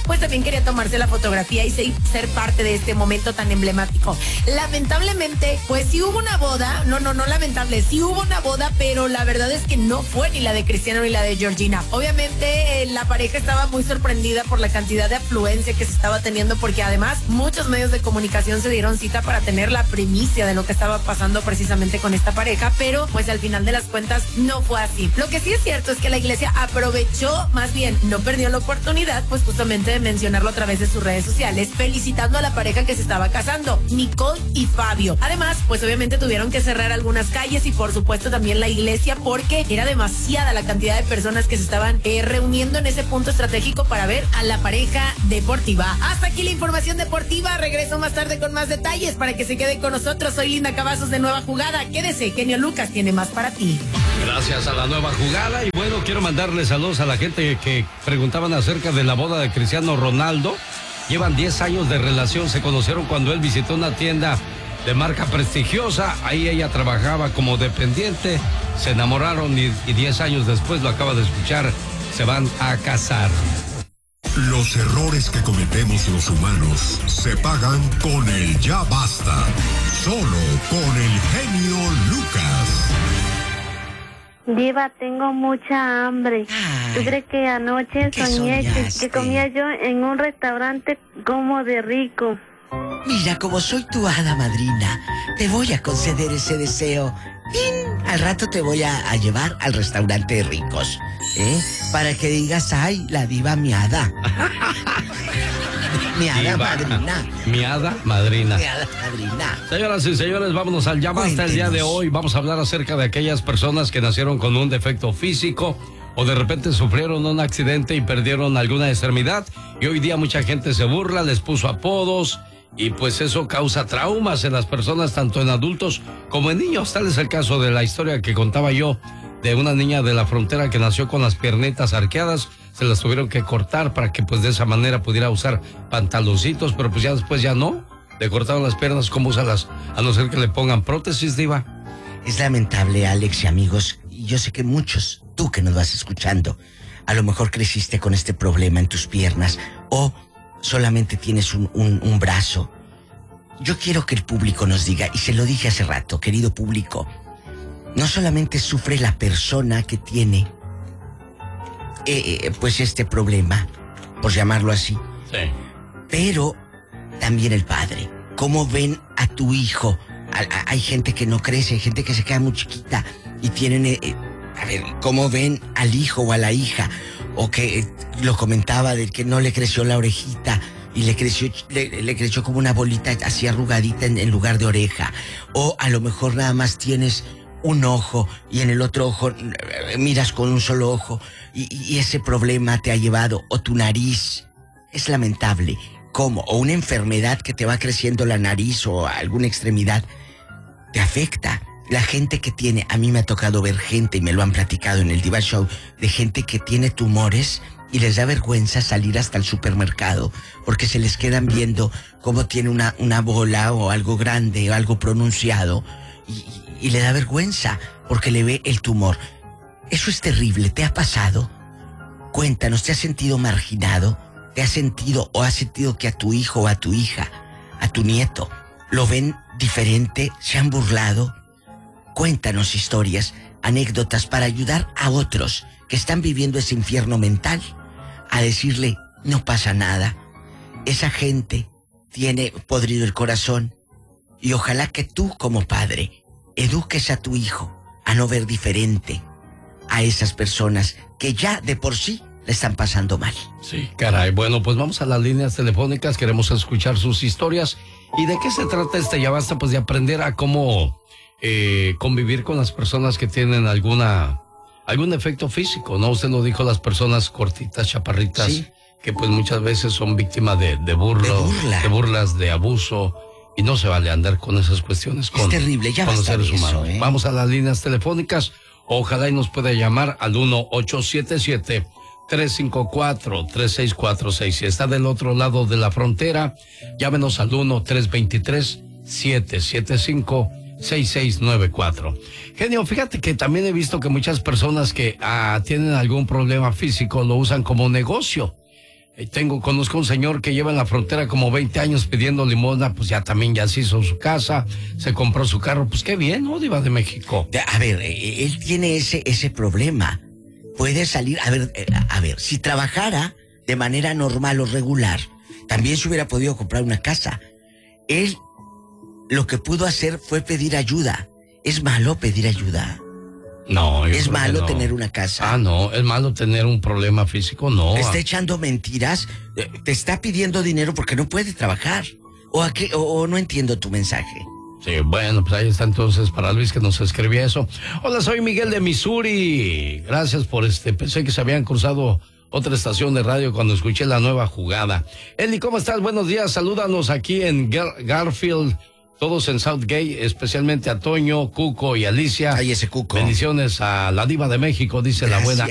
pues también quería tomarse la fotografía y ser parte de este momento tan emblemático. Lamentablemente, pues sí hubo una boda, no lamentable, sí hubo una boda, pero la verdad es que no fue ni la de Cristiano ni la de Georgina. Obviamente la pareja estaba muy sorprendida por la cantidad de afluencia que se estaba teniendo, porque además muchos medios de comunicación se dieron cita para tener la primicia de lo que estaba pasando precisamente con esta pareja, pero pues al final de las cuentas no fue así. Lo que sí es cierto es que la iglesia aprovechó, más bien no perdió la oportunidad, pues justamente de mencionarlo a través de sus redes sociales, felicitando a la pareja que se estaba casando, Nicole y Fabio. Además, pues obviamente tuvieron que cerrar algunas calles y por supuesto también la iglesia, porque era demasiada la cantidad de personas que se estaban reuniendo en ese punto estratégico para ver a la pareja deportiva. Hasta aquí la información deportiva. Regreso más tarde con más detalles para que se queden con nosotros. Soy Linda Cavazos de Nueva Jugada. Quédese, Genio Lucas tiene más para ti. Gracias a la Nueva Jugada. Y bueno, quiero mandarle saludos a la gente que preguntaban acerca de la boda de Cristiano Ronaldo. Llevan 10 años de relación. Se conocieron cuando él visitó una tienda de marca prestigiosa. Ahí ella trabajaba como dependiente. Se enamoraron y 10 años después, lo acaba de escuchar, se van a casar. Los errores que cometemos los humanos se pagan con el ya basta. Solo con el genio Lucas. Diva, tengo mucha hambre. ¿Tú crees que anoche soñé que comía yo en un restaurante como de rico? Mira, como soy tu hada madrina, te voy a conceder ese deseo. ¡Pin! Al rato te voy a llevar al restaurante de ricos, para que digas, ay, la diva miada. Mi hada madrina. Mi hada madrina. Mi hada madrina. Señoras y señores, vámonos al Ya Basta el día de hoy. Vamos a hablar acerca de aquellas personas que nacieron con un defecto físico o de repente sufrieron un accidente y perdieron alguna extremidad. Y hoy día mucha gente se burla, les puso apodos. Y pues eso causa traumas en las personas, tanto en adultos como en niños. Tal es el caso de la historia que contaba yo de una niña de la frontera que nació con las piernitas arqueadas. Se las tuvieron que cortar para que pues de esa manera pudiera usar pantaloncitos, pero pues ya después ya no. Le cortaron las piernas, ¿cómo usarlas? A no ser que le pongan prótesis, diva. Es lamentable, Alex y amigos. Y yo sé que muchos, tú que nos vas escuchando, a lo mejor creciste con este problema en tus piernas o solamente tienes un brazo. Yo quiero que el público nos diga, y se lo dije hace rato, querido público, no solamente sufre la persona que tiene pues este problema, por llamarlo así, sí, pero también el padre. ¿Cómo ven a tu hijo? Hay gente que no crece, hay gente que se queda muy chiquita y tienen, a ver, ¿cómo ven al hijo o a la hija? O que lo comentaba del que no le creció la orejita y le creció como una bolita así arrugadita en lugar de oreja. O a lo mejor nada más tienes un ojo y en el otro ojo miras con un solo ojo y ese problema te ha llevado. O tu nariz. Es lamentable cómo, o una enfermedad que te va creciendo la nariz o alguna extremidad te afecta. La gente que tiene, a mí me ha tocado ver gente, y me lo han platicado en el Diva Show, de gente que tiene tumores y les da vergüenza salir hasta el supermercado porque se les quedan viendo cómo tiene una bola o algo grande o algo pronunciado y le da vergüenza porque le ve el tumor. Eso es terrible. ¿Te ha pasado? Cuéntanos, ¿te has sentido marginado? ¿Te has sentido o has sentido que a tu hijo o a tu hija, a tu nieto, lo ven diferente? ¿Se han burlado? Cuéntanos historias, anécdotas para ayudar a otros que están viviendo ese infierno mental, a decirle, no pasa nada. Esa gente tiene podrido el corazón y ojalá que tú como padre eduques a tu hijo a no ver diferente a esas personas que ya de por sí le están pasando mal. Sí, caray. Bueno, pues vamos a las líneas telefónicas, queremos escuchar sus historias. ¿Y de qué se trata este Ya Basta? Pues de aprender a cómo convivir con las personas que tienen algún efecto físico, ¿no? Usted lo dijo, las personas cortitas, chaparritas, sí, que pues muchas veces son víctimas de burlas, de abuso, y no se vale andar con esas cuestiones con, es terrible, ya con los seres eso, humanos. Vamos a las líneas telefónicas, ojalá y nos pueda llamar al 1-877-354-3646. Si está del otro lado de la frontera, llámenos al 1-323-775-6694. Genio, fíjate que también he visto que muchas personas que tienen algún problema físico lo usan como negocio. Conozco un señor que lleva en la frontera como 20 años pidiendo limosna, pues ya se hizo su casa, se compró su carro, pues qué bien, ¿no, Diva de México? A ver, él tiene ese problema. Puede salir, a ver, si trabajara de manera normal o regular, también se hubiera podido comprar una casa. Él lo que pudo hacer fue pedir ayuda. ¿Es malo pedir ayuda? No, ¿Es malo tener una casa? Ah, no, ¿es malo tener un problema físico? No. ¿Te está echando mentiras? ¿Te está pidiendo dinero porque no puede trabajar? ¿O no entiendo tu mensaje? Sí, bueno, pues ahí está entonces para Luis que nos escribía eso. Hola, soy Miguel de Missouri. Gracias por pensé que se habían cruzado otra estación de radio cuando escuché la nueva jugada. Eli, ¿cómo estás? Buenos días, salúdanos aquí en Garfield, todos en Southgate, especialmente a Toño, Cuco y Alicia. Ay, ese Cuco. Bendiciones a la Diva de México, dice Gracias. La buena